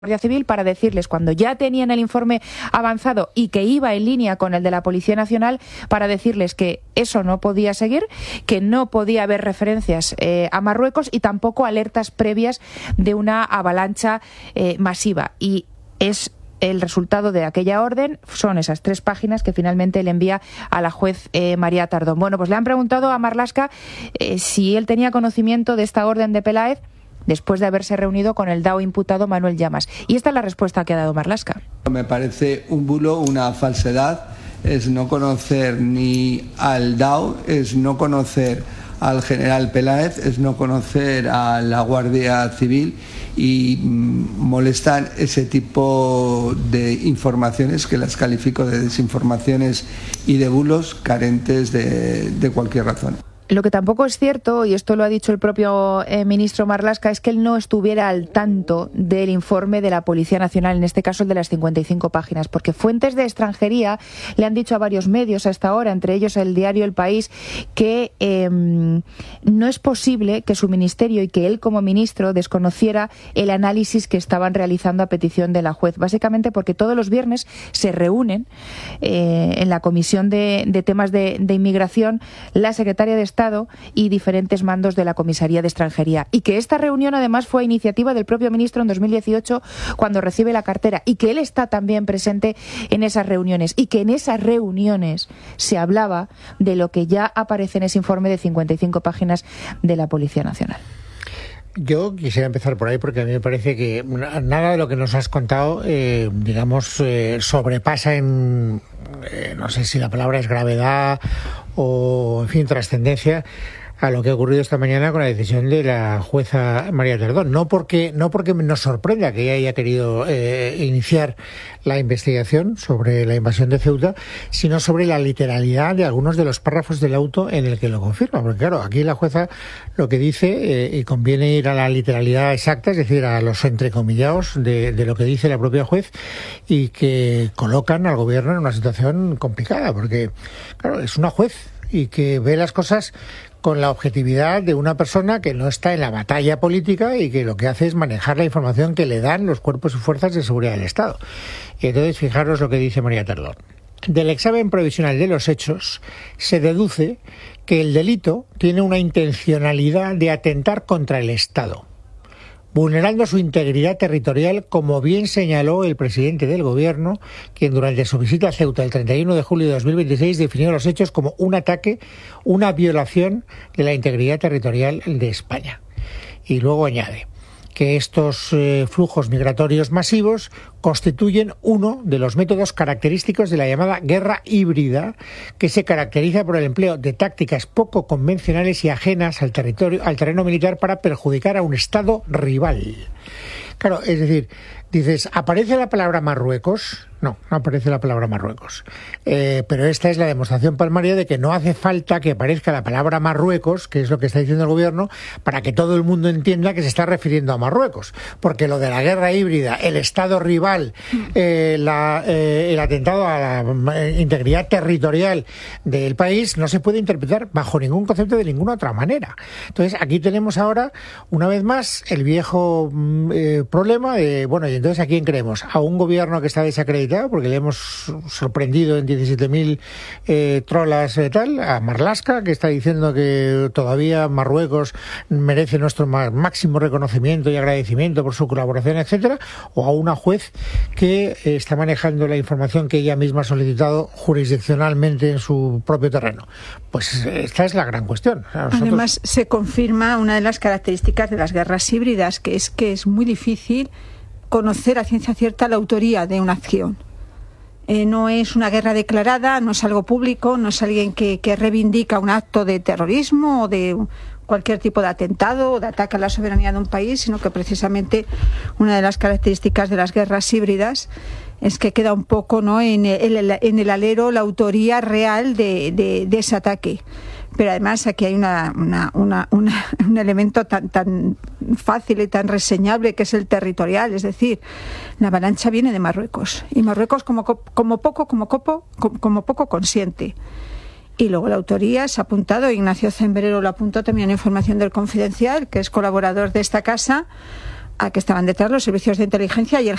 Guardia Civil para decirles, cuando ya tenían el informe avanzado y que iba en línea con el de la Policía Nacional, para decirles que eso no podía seguir, que no podía haber referencias a Marruecos y tampoco alertas previas de una avalancha masiva. Y es el resultado de aquella orden, son esas 3 páginas que finalmente le envía a la juez María Tardón. Bueno, pues le han preguntado a Marlaska si él tenía conocimiento de esta orden de Peláez después de haberse reunido con el DAO imputado Manuel Llamas. Y esta es la respuesta que ha dado Marlaska. Me parece un bulo, una falsedad, es no conocer ni al DAO, es no conocer al general Peláez, es no conocer a la Guardia Civil y molestan ese tipo de informaciones que las califico de desinformaciones y de bulos carentes de cualquier razón. Lo que tampoco es cierto, y esto lo ha dicho el propio ministro Marlaska, es que él no estuviera al tanto del informe de la Policía Nacional, en este caso el de las 55 páginas, porque fuentes de extranjería le han dicho a varios medios a esta hora, entre ellos el diario El País, que no es posible que su ministerio y que él como ministro desconociera el análisis que estaban realizando a petición de la juez, básicamente porque todos los viernes se reúnen en la Comisión de Temas de Inmigración la secretaria de Estado y diferentes mandos de la Comisaría de Extranjería, y que esta reunión además fue a iniciativa del propio ministro en 2018 cuando recibe la cartera, y que él está también presente en esas reuniones, y que en esas reuniones se hablaba de lo que ya aparece en ese informe de 55 páginas de la Policía Nacional. Yo quisiera empezar por ahí porque a mí me parece que nada de lo que nos has contado, sobrepasa en, no sé si la palabra es gravedad o, en fin, trascendencia a lo que ha ocurrido esta mañana con la decisión de la jueza María Tardón. No porque nos sorprenda que ella haya querido iniciar la investigación sobre la invasión de Ceuta, sino sobre la literalidad de algunos de los párrafos del auto en el que lo confirma. Porque claro, aquí la jueza lo que dice, y conviene ir a la literalidad exacta, es decir, a los entrecomillados de lo que dice la propia juez, y que colocan al gobierno en una situación complicada, porque claro, es una juez y que ve las cosas con la objetividad de una persona que no está en la batalla política y que lo que hace es manejar la información que le dan los cuerpos y fuerzas de seguridad del Estado. Y entonces, fijaros lo que dice María Tardón. Del examen provisional de los hechos se deduce que el delito tiene una intencionalidad de atentar contra el Estado, vulnerando su integridad territorial, como bien señaló el presidente del Gobierno, quien durante su visita a Ceuta el 31 de julio de 2026 definió los hechos como un ataque, una violación de la integridad territorial de España. Y luego añade que estos flujos migratorios masivos constituyen uno de los métodos característicos de la llamada guerra híbrida, que se caracteriza por el empleo de tácticas poco convencionales y ajenas al terreno militar para perjudicar a un Estado rival. Claro, es decir, dices, ¿aparece la palabra Marruecos? No, no aparece la palabra Marruecos. Pero esta es la demostración palmaria de que no hace falta que aparezca la palabra Marruecos, que es lo que está diciendo el gobierno, para que todo el mundo entienda que se está refiriendo a Marruecos. Porque lo de la guerra híbrida, el Estado rival, el atentado a la integridad territorial del país, no se puede interpretar bajo ningún concepto de ninguna otra manera. Entonces, aquí tenemos ahora, una vez más, el viejo problema de, bueno, y entonces ¿a quién creemos? ¿A un gobierno que está desacreditado, porque le hemos sorprendido en 17.000 trolas tal, a Marlaska, que está diciendo que todavía Marruecos merece nuestro máximo reconocimiento y agradecimiento por su colaboración, etcétera, o a una juez que está manejando la información que ella misma ha solicitado jurisdiccionalmente en su propio terreno? Pues esta es la gran cuestión. Además, se confirma una de las características de las guerras híbridas, que es muy difícil conocer a ciencia cierta la autoría de una acción. No es una guerra declarada, no es algo público, no es alguien que reivindica un acto de terrorismo o de cualquier tipo de atentado o de ataque a la soberanía de un país, sino que precisamente una de las características de las guerras híbridas es que queda un poco, ¿no?, en el alero la autoría real de ese ataque. Pero además aquí hay un elemento tan fácil y tan reseñable, que es el territorial. Es decir, la avalancha viene de Marruecos, y Marruecos como poco consiente. Y luego la autoría se ha apuntado, Ignacio Zembrero lo apuntó también en información del Confidencial, que es colaborador de esta casa, a que estaban detrás los servicios de inteligencia y el